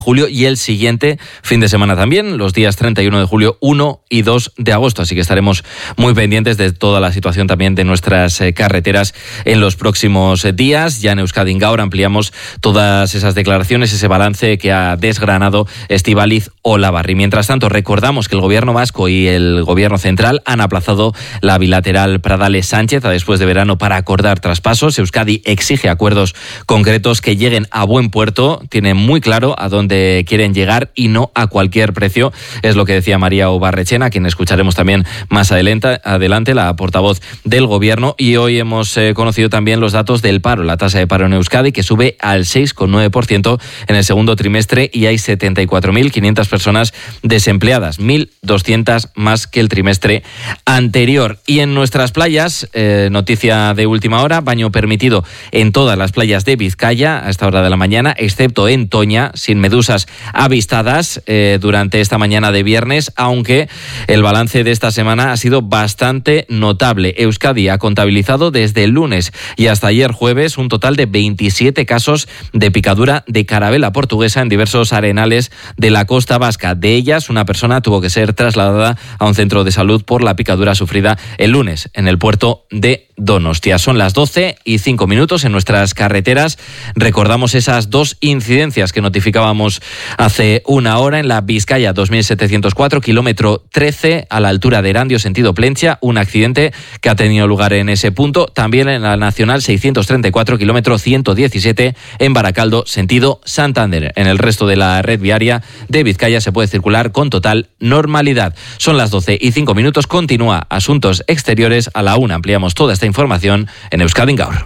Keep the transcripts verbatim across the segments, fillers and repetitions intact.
julio y el siguiente fin de semana también, los días treinta y uno de julio, uno y dos de agosto. Así que estaremos muy pendientes de toda la situación también de nuestras eh, carreteras en los próximos eh, días. Ya en Euskadi Gaur ampliamos todas esas declaraciones, ese balance que ha desgranado Estíbaliz Olavarri. Mientras tanto, recordamos que el gobierno vasco y el gobierno central han aplazado la bilateral Pradales-Sánchez a después de verano para acordar traspasos. Euskadi exige acuerdos concretos que lleguen a buen puerto. Tiene muy claro a dónde quieren llegar y no a cualquier precio. Es lo que decía María Ubarrechena, quien escucharemos también más adelante, adelante la portavoz del gobierno. Y hoy hemos eh, conocido también los datos del paro, la tasa de paro en Euskadi, que sube al seis coma nueve por ciento en el segundo trimestre y hay setenta y cuatro mil quinientas personas desempleadas, mil doscientas más que el trimestre anterior. Y en nuestras playas, eh, noticia de última hora, baño permitido en todas las playas de Vizcaya a esta hora de la mañana, excepto en Toña, sin medusas avistadas eh, durante esta mañana de viernes, aunque el balance de esta semana ha sido bastante notable. Euskadi ha contabilizado desde el lunes y hasta ayer jueves un total de veintisiete casos de picadura de carabela portuguesa en diversos arenales de la costa vasca. De ellas, una persona tuvo que ser trasladada a un centro de salud por la picadura sufrida el lunes en el puerto de Donostia. Son las doce y cinco minutos en nuestras carreteras. Recordamos esas dos incidencias que notificábamos hace una hora en la Vizcaya dos mil setecientos cuatro, kilómetro trece, a la altura de Erandio, sentido Plencia, un accidente que ha tenido lugar en ese punto. También en la Nacional seiscientos treinta y cuatro, kilómetro ciento diecisiete, en Baracaldo, sentido Santander. En el resto de la red viaria de Vizcaya se puede circular con total normalidad. Son las doce y cinco minutos. Continúa Asuntos Exteriores. A la una ampliamos toda esta información en Euskadi Gaur.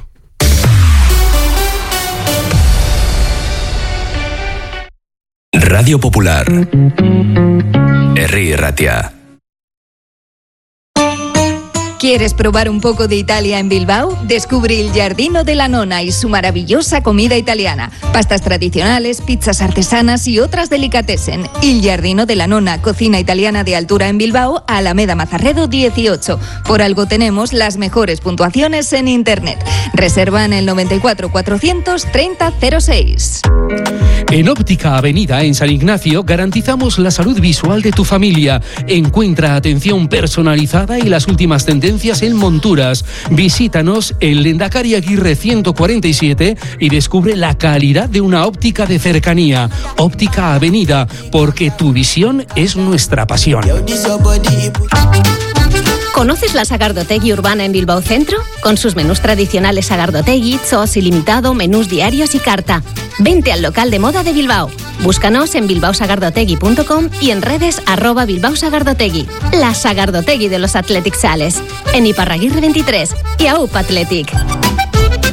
Radio Popular, Herri Ratia. ¿Quieres probar un poco de Italia en Bilbao? Descubre il Giardino della Nonna y su maravillosa comida italiana. Pastas tradicionales, pizzas artesanas y otras delicatessen. Il Giardino della Nonna, cocina italiana de altura en Bilbao, Alameda Mazarredo dieciocho. Por algo tenemos las mejores puntuaciones en Internet. Reserva en el noventa y cuatro cuatrocientos treinta cero seis. En Óptica Avenida, en San Ignacio, garantizamos la salud visual de tu familia. Encuentra atención personalizada y las últimas tendencias en monturas. Visítanos en Lendakari Aguirre ciento cuarenta y siete y descubre la calidad de una óptica de cercanía. Óptica Avenida, porque tu visión es nuestra pasión. ¿Conoces la Sagardotegui Urbana en Bilbao Centro? Con sus menús tradicionales Sagardotegui, Zos ilimitado, menús diarios y carta. Vente al local de moda de Bilbao. Búscanos en bilbao sagardotegui punto com y en redes arroba Bilbao Sagardotegui. La Sagardotegui de los Athletic Sales. En Iparraguirre veintitrés y A U P Athletic.